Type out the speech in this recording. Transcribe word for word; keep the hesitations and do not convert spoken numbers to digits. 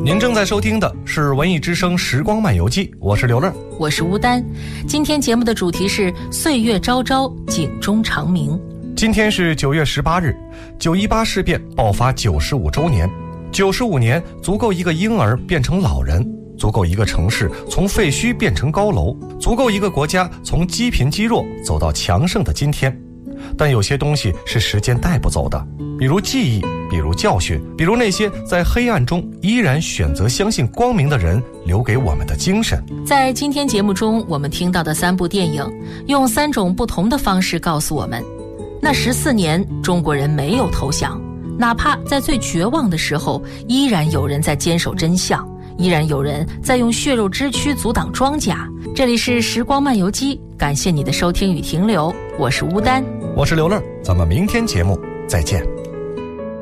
您正在收听的是文艺之声时光漫游记，我是刘乐， 我是吴丹。今天节目的主题是岁月昭昭，警钟长鸣。 今天是九月十八日，九一八事变爆发九十五周年。九十五年足够一个婴儿变成老人，足够一个城市从废墟变成高楼，足够一个国家从积贫积弱走到强盛的今天。但有些东西是时间带不走的，比如记忆，比如教训，比如那些在黑暗中依然选择相信光明的人留给我们的精神。 在今天节目中，我们听到的三部电影，用三种不同的方式告诉我们，那十四年中国人没有投降，哪怕在最绝望的时候，依然有人在坚守真相，依然有人在用血肉之躯阻挡庄稼。这里是时光漫游记，感谢你的收听与停留，我是吴丹， 我是刘乐，咱们明天节目再见。